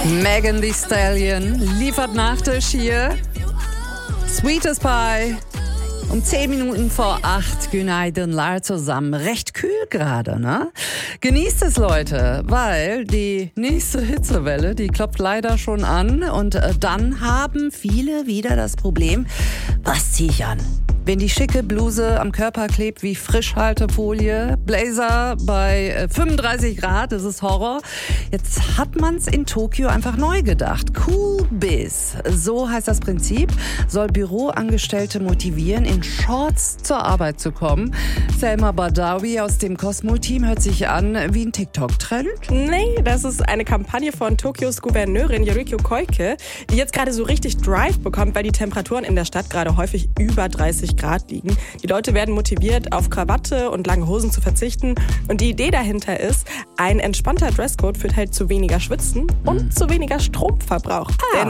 Megan Thee Stallion liefert Nachtisch hier. Sweetest Pie. Um 10 Minuten vor 8. Günaydın zusammen. Recht kühl gerade, ne? Genießt es, Leute, weil die nächste Hitzewelle, die klopft leider schon an. Und dann haben viele wieder das Problem, was ziehe ich an? Wenn die schicke Bluse am Körper klebt wie Frischhaltefolie, Blazer bei 35 Grad, das ist Horror. Jetzt hat man's in Tokio einfach neu gedacht. Cool Biz, so heißt das Prinzip, soll Büroangestellte motivieren, in Shorts zur Arbeit zu kommen. Selma Badawi aus dem Cosmo-Team hört sich an wie ein TikTok-Trend. Nee, das ist eine Kampagne von Tokios Gouverneurin Yuriko Koike, die jetzt gerade so richtig Drive bekommt, weil die Temperaturen in der Stadt gerade häufig über 30 Grad liegen. Die Leute werden motiviert, auf Krawatte und lange Hosen zu verzichten. Und die Idee dahinter ist, ein entspannter Dresscode führt halt zu weniger Schwitzen und zu weniger Stromverbrauch. Denn